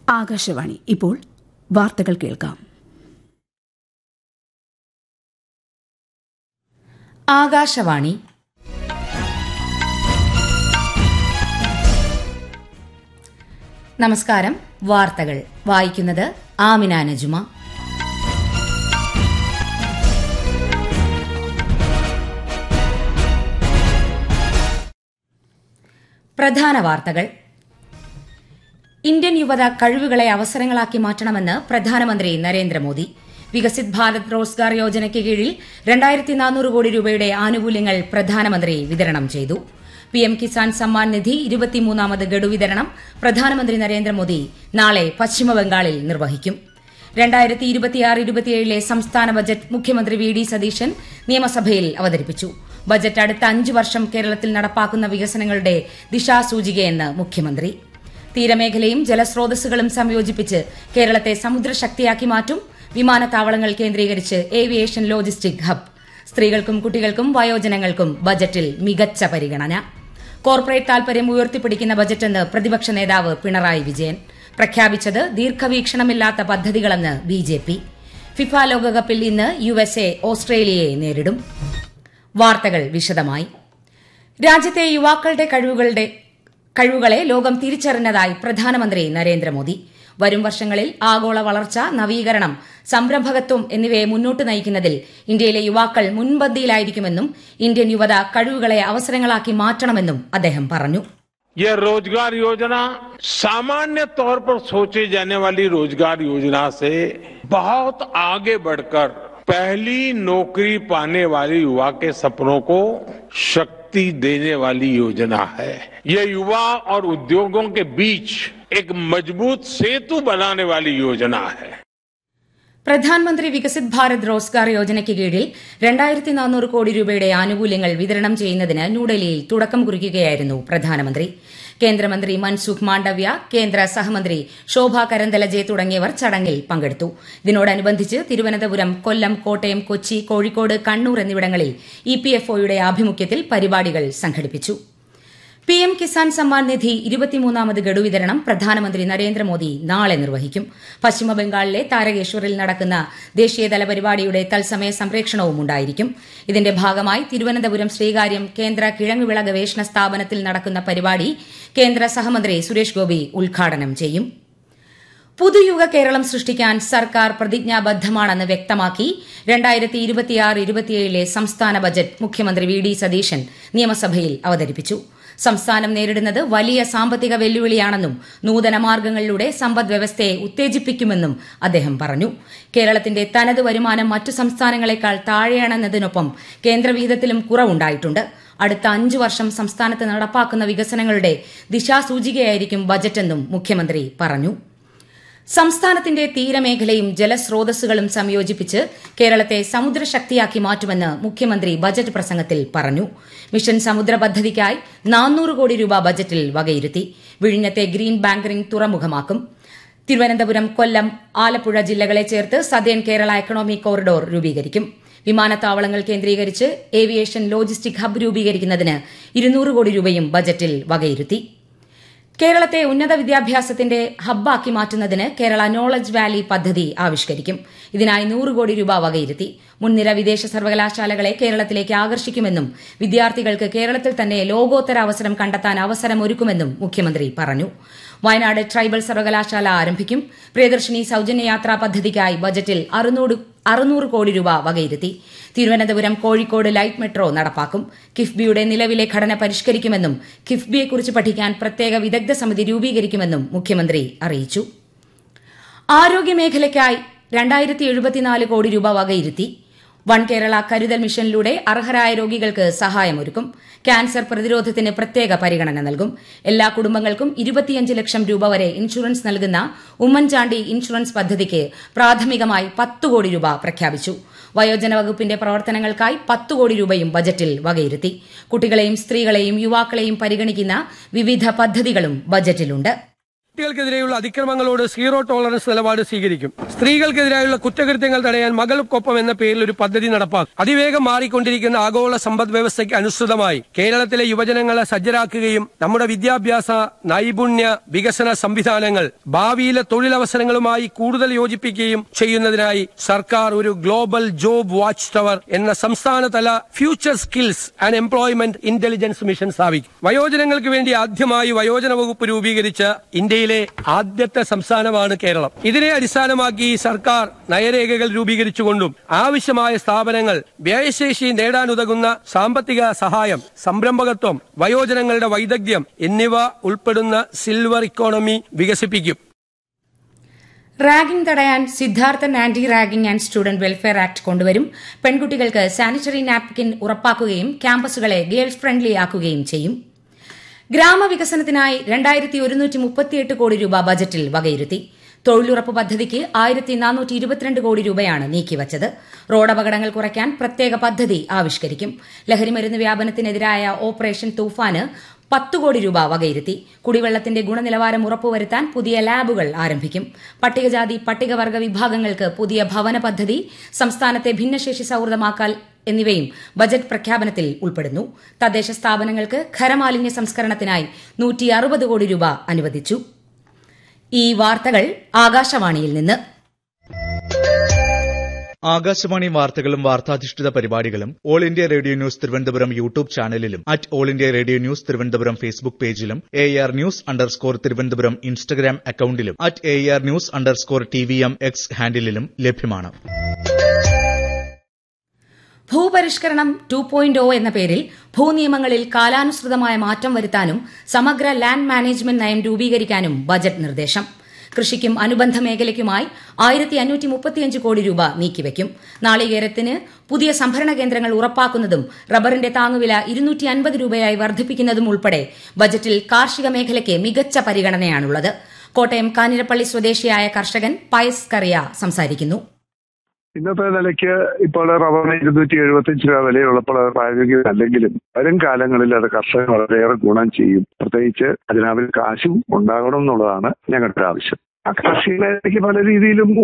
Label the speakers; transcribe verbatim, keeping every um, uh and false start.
Speaker 1: ആകാശവാണി. ഇപ്പോൾ വാർത്തകൾ കേൾക്കാം.
Speaker 2: ആകാശവാണി. നമസ്കാരം. വാർത്തകൾ വായിക്കുന്നത് ആമിന നജുമ. പ്രധാന വാർത്തകൾ. ഇന്ത്യൻ യുവത കഴിവുകളെ അവസരങ്ങളാക്കി മാറ്റണമെന്ന് പ്രധാനമന്ത്രി നരേന്ദ്രമോദി. വികസിത് ഭാരത് റോസ്ഗാർ യോജനയ്ക്ക് കീഴിൽ രണ്ടായിരത്തി നാനൂറ് കോടി രൂപയുടെ ആനുകൂല്യങ്ങൾ പ്രധാനമന്ത്രി വിതരണം ചെയ്തു. പിഎം കിസാൻ സമ്മാൻ നിധി ഇരുപത്തിമൂന്നാമത് ഗഡു വിതരണം പ്രധാനമന്ത്രി നരേന്ദ്രമോദി നാളെ പശ്ചിമബംഗാളിൽ നിർവഹിക്കും. രണ്ടായിരത്തി ഇരുപത്തിയാറ് ഇരുപത്തിയേഴിലെ സംസ്ഥാന ബജറ്റ് മുഖ്യമന്ത്രി വി ഡി സതീശൻ നിയമസഭയിൽ അവതരിപ്പിച്ചു. ബജറ്റ് അടുത്ത അഞ്ച് വർഷം കേരളത്തിൽ നടപ്പാക്കുന്ന വികസനങ്ങളുടെ ദിശാസൂചികയെന്ന് മുഖ്യമന്ത്രി. തീരമേഖലയും ജലസ്രോതസ്സുകളും സംയോജിപ്പിച്ച് കേരളത്തെ സമുദ്രശക്തിയാക്കി മാറ്റും. വിമാനത്താവളങ്ങൾ കേന്ദ്രീകരിച്ച് ഏവിയേഷൻ ലോജിസ്റ്റിക് ഹബ്. സ്ത്രീകൾക്കും കുട്ടികൾക്കും വയോജനങ്ങൾക്കും ബജറ്റിൽ മികച്ച പരിഗണന. കോർപ്പറേറ്റ് താൽപര്യം ഉയർത്തിപ്പിടിക്കുന്ന ബജറ്റെന്ന് പ്രതിപക്ഷ നേതാവ് പിണറായി വിജയൻ. പ്രഖ്യാപിച്ചത് ദീർഘവീക്ഷണമില്ലാത്ത പദ്ധതികളെന്ന് ബി ജെ പി. ഫിഫ ലോകകപ്പിൽ ഇന്ന് യു എസ് എ ഓസ്ട്രേലിയയെ നേരിടും. വാർത്തകൾ വിശദമായി. രാജ്യത്തെ യുവാക്കളുടെ കഴിവുകളുടെ കഴിവുകളെ ലോകം തിരിച്ചറിഞ്ഞതായി പ്രധാനമന്ത്രി നരേന്ദ്രമോദി. വരും വർഷങ്ങളിൽ ആഗോള വളർച്ച, നവീകരണം, സംരംഭകത്വം എന്നിവയെ മുന്നോട്ട് നയിക്കുന്നതിൽ ഇന്ത്യയിലെ യുവാക്കൾ മുൻപന്തിയിലായിരിക്കുമെന്നും ഇന്ത്യൻ യുവത കഴിവുകളെ അവസരങ്ങളാക്കി മാറ്റണമെന്നും അദ്ദേഹം പറഞ്ഞു.
Speaker 3: यह रोजगार योजना सामान्य तौर पर सोचे जाने वाली रोजगार योजना से बहुत आगे बढ़कर पहली नौकरी पाने वाले युवा के सपनों को शक्ति देने वाली योजना है. यह युवा और उद्योगों के बीच एक मजबूत सेतु बनाने वाली योजना है.
Speaker 2: പ്രധാനമന്ത്രി വികസിത് ഭാരത് റോസ്ഗാർ യോജനയ്ക്ക് കീഴിൽ രണ്ടായിരത്തി നാനൂറ് കോടി രൂപയുടെ ആനുകൂല്യങ്ങൾ വിതരണം ചെയ്യുന്നതിന് ന്യൂഡൽഹിയിൽ തുടക്കം കുറിക്കുകയായിരുന്നു പ്രധാനമന്ത്രി. കേന്ദ്രമന്ത്രി മൻസുഖ് മാണ്ഡവ്യ, കേന്ദ്ര സഹമന്ത്രി ശോഭ കരന്തലജെ തുടങ്ങിയവർ ചടങ്ങിൽ പങ്കെടുത്തു. ഇതിനോടനുബന്ധിച്ച് തിരുവനന്തപുരം, കൊല്ലം, കോട്ടയം, കൊച്ചി, കോഴിക്കോട്, കണ്ണൂർ എന്നിവിടങ്ങളിൽ ഇ പി എഫ് ഒയുടെ ആഭിമുഖ്യത്തിൽ പരിപാടികൾ സംഘടിപ്പിച്ചു. പിഎം കിസാൻ സമ്മാൻ നിധി ഇരുപത്തിമൂന്നാമത് ഗഡു വിതരണം പ്രധാനമന്ത്രി നരേന്ദ്രമോദി നാളെ നിർവഹിക്കും. പശ്ചിമബംഗാളിലെ താരകേശ്വറിൽ നടക്കുന്ന ദേശീയതല പരിപാടിയുടെ തത്സമയ സംപ്രേഷണവും ഉണ്ടായിരിക്കും. ഇതിന്റെ ഭാഗമായി തിരുവനന്തപുരം ശ്രീകാര്യം കേന്ദ്ര കിഴങ്ങുവിള ഗവേഷണ സ്ഥാപനത്തിൽ നടക്കുന്ന പരിപാടി കേന്ദ്ര സഹമന്ത്രി സുരേഷ് ഗോപി ഉദ്ഘാടനം ചെയ്യും. പുതുയുഗ കേരളം സൃഷ്ടിക്കാൻ സർക്കാർ പ്രതിജ്ഞാബദ്ധമാണെന്ന് വ്യക്തമാക്കി രണ്ടായിരത്തി ഇരുപത്തിയാറ് ഇരുപത്തിയേഴിലെ സംസ്ഥാന ബജറ്റ് മുഖ്യമന്ത്രി വി ഡി സതീശൻ നിയമസഭയിൽ അവതരിപ്പിച്ചു. സംസ്ഥാനം നേരിടുന്നത് വലിയ സാമ്പത്തിക വെല്ലുവിളിയാണെന്നും നൂതന മാർഗ്ഗങ്ങളിലൂടെ സമ്പദ് വ്യവസ്ഥയെ ഉത്തേജിപ്പിക്കുമെന്നും അദ്ദേഹം പറഞ്ഞു. കേരളത്തിന്റെ തനത് വരുമാനം മറ്റു സംസ്ഥാനങ്ങളെക്കാൾ താഴെയാണെന്നതിനൊപ്പം കേന്ദ്രവിഹിതത്തിലും കുറവുണ്ടായിട്ടുണ്ട്. അടുത്ത അഞ്ചു വർഷം സംസ്ഥാനത്ത് നടപ്പാക്കുന്ന വികസനങ്ങളുടെ ദിശാസൂചികയായിരിക്കും ബജറ്റെന്നും മുഖ്യമന്ത്രി പറഞ്ഞു. സംസ്ഥാനത്തിന്റെ തീരമേഖലയും ജലസ്രോതസ്സുകളും സംയോജിപ്പിച്ച് കേരളത്തെ സമുദ്രശക്തിയാക്കി മാറ്റുമെന്ന് മുഖ്യമന്ത്രി ബജറ്റ് പ്രസംഗത്തിൽ പറഞ്ഞു. മിഷൻ സമുദ്ര പദ്ധതിക്കായി നാനൂറ് കോടി രൂപ ബജറ്റിൽ വകയിരുത്തി. വിഴിഞ്ഞത്തെ ഗ്രീൻ ബാങ്കറിംഗ് തുറമുഖമാക്കും. തിരുവനന്തപുരം, കൊല്ലം, ആലപ്പുഴ ജില്ലകളെ ചേർത്ത് സതേൺ കേരള എക്കണോമിക് കോറിഡോർ രൂപീകരിക്കും. വിമാനത്താവളങ്ങൾ കേന്ദ്രീകരിച്ച് ഏവിയേഷൻ ലോജിസ്റ്റിക് ഹബ് രൂപീകരിക്കുന്നതിന് ഇരുന്നൂറ് കോടി രൂപയും ബജറ്റിൽ വകയിരുത്തി. കേരളത്തെ ഉന്നത വിദ്യാഭ്യാസത്തിന്റെ ഹബ്ബാക്കി മാറ്റുന്നതിന് കേരള നോളജ് വാലി പദ്ധതി ആവിഷ്കരിക്കും. ഇതിനായി നൂറ് കോടി രൂപ വകയിരുത്തി. മുൻനിര വിദേശ സർവകലാശാലകളെ കേരളത്തിലേക്ക് ആകർഷിക്കുമെന്നും വിദ്യാർത്ഥികൾക്ക് കേരളത്തിൽ തന്നെ ലോകോത്തര അവസരം കണ്ടെത്താൻ അവസരമൊരുക്കുമെന്നും മുഖ്യമന്ത്രി പറഞ്ഞു. വയനാട് ട്രൈബൽ സർവകലാശാല ആരംഭിക്കും. പ്രിയദർശിനി സൌജന്യയാത്രാ പദ്ധതിക്കായി ബജറ്റിൽ അറുന്നൂറ് കോടി രൂപ വകയിരുത്തി. തിരുവനന്തപുരം, കോഴിക്കോട് ലൈറ്റ് മെട്രോ നടപ്പാക്കും. കിഫ്ബിയുടെ നിലവിലെ ഘടന പരിഷ്കരിക്കുമെന്നും കിഫ്ബിയെക്കുറിച്ച് പഠിക്കാൻ പ്രത്യേക വിദഗ്ധ സമിതി രൂപീകരിക്കുമെന്നും മുഖ്യമന്ത്രി അറിയിച്ചു. ആരോഗ്യമേഖലയ്ക്കായി രണ്ടായിരത്തി എഴുപത്തിനാല് കോടി രൂപ വകയിരുത്തി. വൺ കേരള കരുതൽ മിഷനിലൂടെ അർഹരായ രോഗികൾക്ക് സഹായമൊരുക്കും. ക്യാൻസർ പ്രതിരോധത്തിന് പ്രത്യേക പരിഗണന നൽകും. എല്ലാ കുടുംബങ്ങൾക്കും ഇരുപത്തിയഞ്ച് ലക്ഷം രൂപ വരെ ഇൻഷുറൻസ് നൽകുന്ന ഉമ്മൻചാണ്ടി ഇൻഷുറൻസ് പദ്ധതിക്ക് പ്രാഥമികമായി പത്ത് കോടി രൂപ പ്രഖ്യാപിച്ചു. വയോജന വകുപ്പിന്റെ പ്രവർത്തനങ്ങൾക്കായി പത്ത് കോടി രൂപയും ബജറ്റിൽ വകയിരുത്തി. കുട്ടികളെയും സ്ത്രീകളെയും യുവാക്കളെയും പരിഗണിക്കുന്ന വിവിധ പദ്ധതികളും ബജറ്റിലുണ്ട്.
Speaker 4: കുട്ടികൾക്കെതിരെയുള്ള അതിക്രമങ്ങളോട് സീറോ ടോളറൻസ് നിലപാട് സ്വീകരിക്കും. സ്ത്രീകൾക്കെതിരായുള്ള കുറ്റകൃത്യങ്ങൾ തടയാൻ മകൾക്കൊപ്പം എന്ന പേരിൽ ഒരു പദ്ധതി നടപ്പാക്കും. അതിവേഗം മാറിക്കൊണ്ടിരിക്കുന്ന ആഗോള സമ്പദ് വ്യവസ്ഥയ്ക്ക് അനുസൃതമായി കേരളത്തിലെ യുവജനങ്ങളെ സജ്ജരാക്കുകയും നമ്മുടെ വിദ്യാഭ്യാസ നൈപുണ്യ വികസന സംവിധാനങ്ങൾ ഭാവിയിലെ തൊഴിലവസരങ്ങളുമായി കൂടുതൽ യോജിപ്പിക്കുകയും ചെയ്യുന്നതിനായി സർക്കാർ ഒരു ഗ്ലോബൽ ജോബ് വാച്ച് ടവർ എന്ന സംസ്ഥാനതല future skills and employment intelligence mission സ്ഥാപിക്കും. വയോജനങ്ങൾക്ക് വേണ്ടി ആദ്യമായി വയോജന വകുപ്പ് രൂപീകരിച്ച ഇന്ത്യയിലെ ആദ്യത്തെ സംസ്ഥാനമാണ് കേരളം. ഇതിനെ അടിസ്ഥാനമാക്കി സർക്കാർ നയരേഖകൾ രൂപീകരിച്ചുകൊണ്ടും ആവശ്യമായ സ്ഥാപനങ്ങൾ വ്യയശേഷി നേടാനുതകുന്ന സാമ്പത്തിക സഹായം, സംരംഭകത്വം, വയോജനങ്ങളുടെ വൈദഗ്ധ്യം എന്നിവ ഉൾപ്പെടുന്ന സിൽവർ ഇക്കോണമി വികസിപ്പിക്കും.
Speaker 2: റാഗിംഗ് തടയാൻ Siddharthan anti ragging and student welfare act കൊണ്ടുവരും. പെൺകുട്ടികൾക്ക് സാനിറ്ററി നാപ്കിൻ ഉറപ്പാക്കുകയും ക്യാമ്പസുകളെ ഗേൾസ് ഫ്രണ്ട്ലി ആക്കുകയും ചെയ്യും. ഗ്രാമവികസനത്തിനായി രണ്ടായിരത്തി ഒരുന്നൂറ്റി മുപ്പത്തിയെട്ട് കോടി രൂപ ബജറ്റിൽ വകയിരുത്തി. തൊഴിലുറപ്പ് പദ്ധതിക്ക് ആയിരത്തി നാനൂറ്റി ഇരുപത്തിരണ്ട് കോടി രൂപയാണ് നീക്കിവച്ചത്. റോഡപകടങ്ങൾ കുറയ്ക്കാൻ പ്രത്യേക പദ്ധതി ആവിഷ്കരിക്കും. ലഹരിമരുന്ന് വ്യാപനത്തിനെതിരായ ഓപ്പറേഷൻ തൂഫാന് പത്ത് കോടി രൂപ വകയിരുത്തി. കുടിവെള്ളത്തിന്റെ ഗുണനിലവാരം ഉറപ്പുവരുത്താൻ പുതിയ ലാബുകൾ ആരംഭിക്കും. പട്ടികജാതി പട്ടികവർഗ വിഭാഗങ്ങൾക്ക് പുതിയ ഭവന പദ്ധതി, സംസ്ഥാനത്തെ ഭിന്നശേഷി സൌഹൃദമാക്കൽ എന്നിവയും ബജറ്റ് പ്രഖ്യാപനത്തിൽ ഉൾപ്പെടുന്നു. തദ്ദേശ സ്ഥാപനങ്ങൾക്ക് ഖരമാലിന്യ സംസ്കരണത്തിനായി നൂറ്റി അറുപത് കോടി രൂപ അനുവദിച്ചു. ഈ വാർത്തകൾ ആകാശവാണിയിൽ നിന്ന്.
Speaker 5: ആകാശവാണി വാർത്തകളും വാർത്താധിഷ്ഠിത പരിപാടികളും all India radio news Thiruvananthapuram YouTube ചാനലിലും at all India radio news Thiruvananthapuram Facebook പേജിലും A R news underscore Thiruvananthapuram Instagram അക്കൌണ്ടിലും at A R news underscore T V M X ഹാൻഡിലും ലഭ്യമാണ്.
Speaker 2: ഭൂപരിഷ്കരണം ടു പോയിന്റ് ഒ എന്ന പേരിൽ ഭൂനിയമങ്ങളിൽ കാലാനുസൃതമായ മാറ്റം വരുത്താനും സമഗ്ര ലാൻഡ് മാനേജ്മെന്റ് നയം രൂപീകരിക്കാനും ബജറ്റ് നിർദ്ദേശം. കൃഷിക്കും അനുബന്ധ മേഖലയ്ക്കുമായി ആയിരത്തി അഞ്ഞൂറ്റി മുപ്പത്തിയഞ്ച് കോടി രൂപ നീക്കിവയ്ക്കും. നാളികേരത്തിന് പുതിയ സംഭരണ കേന്ദ്രങ്ങൾ ഉറപ്പാക്കുന്നതും റബ്ബറിന്റെ താങ്ങുവില ഇരുന്നൂറ്റി അൻപത് രൂപയായി വർദ്ധിപ്പിക്കുന്നതും ഉൾപ്പെടെ ബജറ്റിൽ കാർഷിക മേഖലയ്ക്ക് മികച്ച പരിഗണനയാണുള്ളത്. കോട്ടയം കാഞ്ഞിരപ്പള്ളി സ്വദേശിയായ കർഷകൻ പയസ് കറിയ സംസാരിക്കുന്നു.
Speaker 6: ഇന്നത്തെ നിലയ്ക്ക് ഇപ്പോൾ റബ്ബറിന് ഇരുന്നൂറ്റി എഴുപത്തിയഞ്ച് രൂപ വിലയുള്ളപ്പോൾ പ്രായോഗികമല്ലെങ്കിലും വരും കാലങ്ങളിൽ അത് കർഷകർ വളരെയേറെ ഗുണം ചെയ്യും. പ്രത്യേകിച്ച് അതിനവർ കാശും ഉണ്ടാകണം എന്നുള്ളതാണ് ഞങ്ങളുടെ ആവശ്യം. ആ കാർഷിക മേഖലയ്ക്ക് പല രീതിയിലും